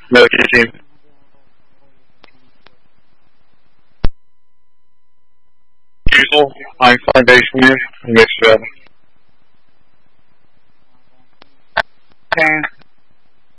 Military team. Diesel, Einstein base near, mixed up. Okay.